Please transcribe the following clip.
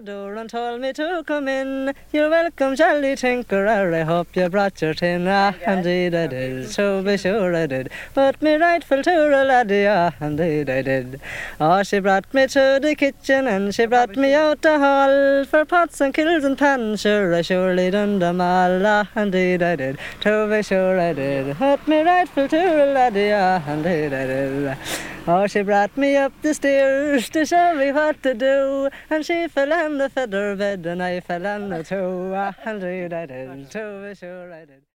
the door and told me to come in. You're welcome, jolly tinkerer, I hope you brought your tin. Ah, indeed I did, so be sure I did. Put me rightful to a laddie, ah, indeed I did. Oh, she brought me to the kitchen and she brought me out the hall. For pots and kettles and pans, sure I surely done them all. Ah, indeed I did, to be sure I did. Put me rightful to a laddie, ah, indeed I did. Oh, she brought me up the stairs to show me what to do, and she fell on the feather bed and I fell on the toe. Ah, indeed I did, to be sure I did.